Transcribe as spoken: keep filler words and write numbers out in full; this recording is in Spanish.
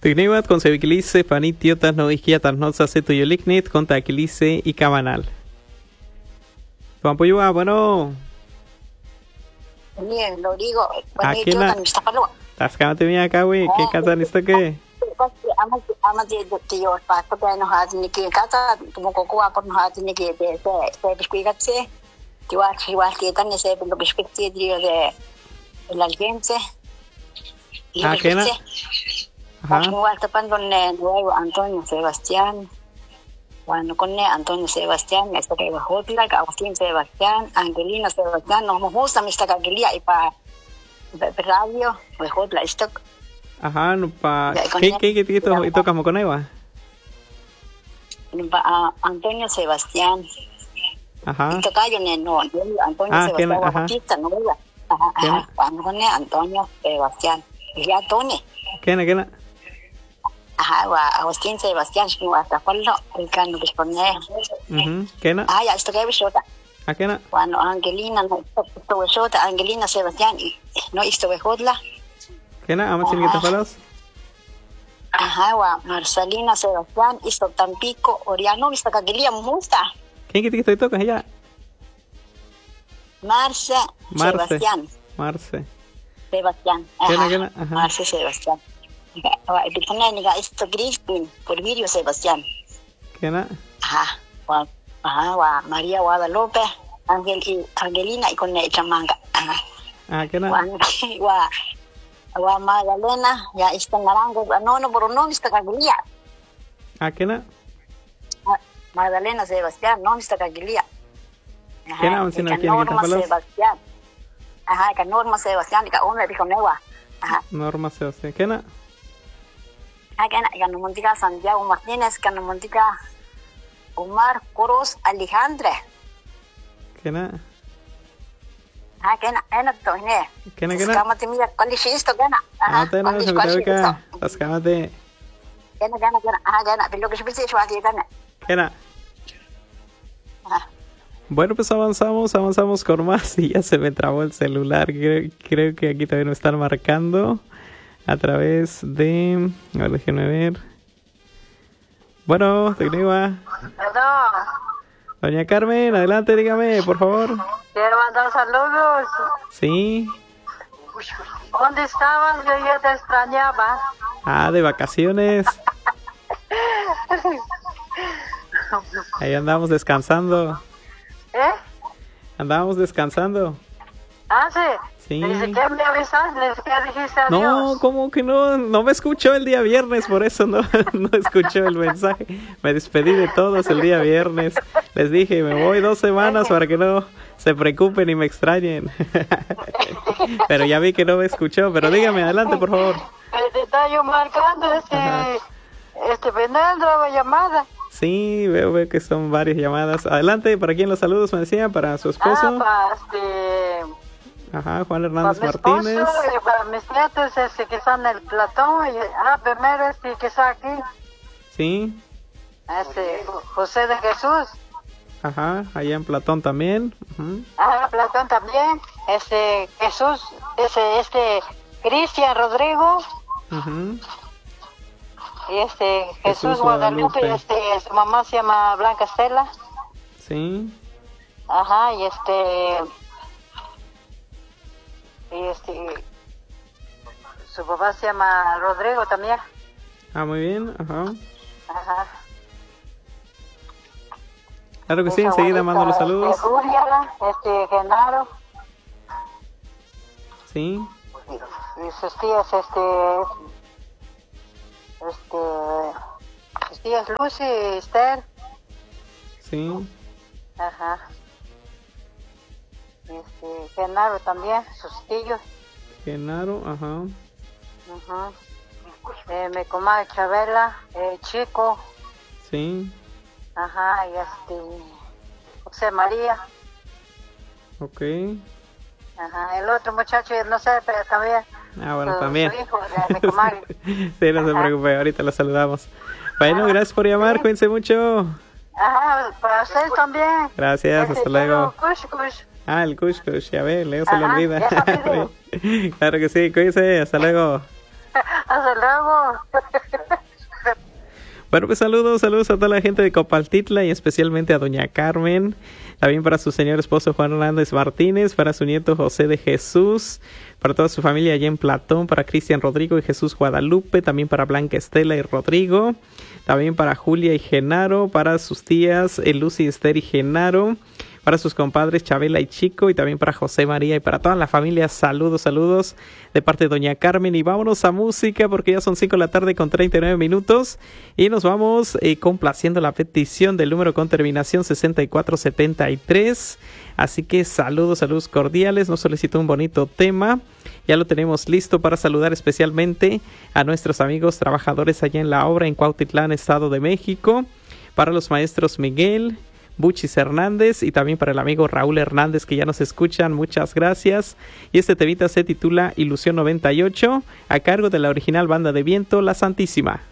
Tignibat con sevikilice, panitiotas, no isquiatas, no se tuyolicnit, con taquilice y cabanal. Pampuyua, bueno. Bien, lo digo. Aquí na. Tascamate mi acá, güey. ¿Qué casa en esto qué? Ama ama de de yo pa ko pa no ha ni que casa como coco por no ha ni que de de biscuitse. Igual igual que tan ese lo biscuitse de el algense. Ah, ¿qué na? Ajá. Igual tapan con nuevo Antonio Sebastián. Bueno, con Antonio Sebastián, esto que va Hotla, Agustín Sebastián, Angelina Sebastián, nos gusta mi Angelia y pa radio, de Hotla stock. Ajá, no pa. ¿Qué qué qué qué y tocamos con Eva? Pa Antonio Sebastián. Ajá. Y toca yo no, Antonio ah, Sebastián, ajá. Bautista, no vela. Ajá, ajá. Cuando con Antonio Sebastián. Y ya Tony. ¿Qué na qué na? Ajá, wa Agustín Sebastián, no hasta cuando el cano responde. Mhm. ¿Qué na? Ah, ya esto que bisota. ¿A qué na? Cuando Angelina no esto bisota, Angelina Sebastián, no esto Hotla. ¿Qué na? ¿Amas sin que te falas? Ajá, wa Marcelina Sebastián, esto Tampico, Oriano, vista Caguelia, musta. ¿Quién que te toca allá? Marce, Marce. Sebastián. Marce. Sebastián. ¿Qué na Ajá. qué na? Ajá. Marce Sebastián. Wa ibigay niga esto Crispin, Porfirio Sebastián. ¿Qué na? Ajá, wa ajá, wa María Guadalupe, Angel y Angelina y con Chamanga. Ajá. Ah, ¿qué na? Wa wa wa Magdalena, ya está naranjo, no no por no está Caguelia. Ah, ¿qué na? Magdalena Sebastián, no está Caguelia. ¿Qué na? ¿Amas sin que te falas? Sebastián. Ajá, que Norma Sebastián, que hombre dijo Newa. Ajá. Norma Sebastián. ¿Qué na? Ah, que na, que no montica Santiago Martínez, que no montica Omar Cruz Alejandre. ¿Qué na? Ah, que na, que na to ne. ¿Qué na qué na? Cámate mira, ¿cuál es esto, que na? Ah, te na, se me toca. Tascamate. Que na, que na, que na. Ah, que na, pero lo que se piensa es que na. ¿Qué na? Ajá. Bueno, pues avanzamos, avanzamos con más y ya se me trabó el celular. Creo, creo que aquí también me están marcando a través de... A ver, déjenme ver. Bueno, Tecniva. Perdón. Doña Carmen, adelante, dígame, por favor. Quiero mandar saludos. Sí. ¿Dónde estabas? Yo ya te extrañaba. Ah, de vacaciones. Ahí andamos descansando. ¿Eh? Andábamos descansando. Ah, sí. Sí. Dice que me avisaste, que dijiste adiós. No, ¿cómo que no? No me escuchó el día viernes, por eso no, no escuchó el mensaje. Me despedí de todos el día viernes. Les dije, me voy dos semanas para que no se preocupen y me extrañen. Pero ya vi que no me escuchó. Pero dígame, adelante, por favor. Te está yo marcando este, Ajá. este penal de la llamada. Sí, veo, veo que son varias llamadas. Adelante, ¿para quién los saludos? Me decía, para su esposo. Ah, para este... Ajá, Juan Para Hernández mi Martínez. esposo y para mis nietos este, que están en el Platón. Y, ah, primero este que está aquí. Sí. Este, José de Jesús. Ajá, allá en Platón también. Uh-huh. Ah, Platón también. Este, Jesús, ese, este, Cristian Rodrigo. Uh-huh. Y este, Jesús, Jesús Guadalupe, Guadalupe. y este, su mamá se llama Blanca Estela. Sí. Ajá, y este, y este, su papá se llama Rodrigo también. Ah, muy bien. Ajá. Ajá. Claro que sí, Mi enseguida abuelita, mando los saludos. Este, Julia, este, Genaro, Sí. y sus tías, este, este, sus tías Lucy y Esther. Sí. Ajá. Y este, Genaro también, sus tíos. Genaro, ajá. Ajá. Eh, mi comadre Chabela, eh, Chico, Sí. ajá, y este, José María, Ok. ajá, el otro muchacho, no sé, pero también. Ah, bueno, su, también. Su hijo, de mi comadre. Sí, no se Ajá. preocupe, ahorita lo saludamos. Bueno, gracias por llamar, cuídense mucho. Ajá, para ustedes también. Gracias, Este, hasta luego. Kush, kush. Ah, el kush kush, ya ve, Leo se le Ajá, olvida. ya sabía. Claro que sí, cuídense, hasta luego. Hasta luego. Bueno, pues saludos, saludos a toda la gente de Copaltitla y especialmente a doña Carmen. También para su señor esposo Juan Hernández Martínez, para su nieto José de Jesús, para toda su familia allá en Platón, para Cristian Rodrigo y Jesús Guadalupe, también para Blanca Estela y Rodrigo, también para Julia y Genaro, para sus tías eh, Lucy, Esther y Genaro, para sus compadres Chabela y Chico, y también para José María y para toda la familia. Saludos, saludos de parte de doña Carmen. Y vámonos a música porque ya son cinco de la tarde con treinta y nueve minutos. Y nos vamos eh, complaciendo la petición del número con terminación sesenta y cuatro setenta y tres. Así que saludos, saludos cordiales. Nos solicitó un bonito tema. Ya lo tenemos listo para saludar especialmente a nuestros amigos trabajadores allá en la obra en Cuautitlán, Estado de México. Para los maestros Miguel, Buchis Hernández y también para el amigo Raúl Hernández que ya nos escuchan, muchas gracias. Y este temita se titula Ilusión noventa y ocho a cargo de la original banda de viento La Santísima.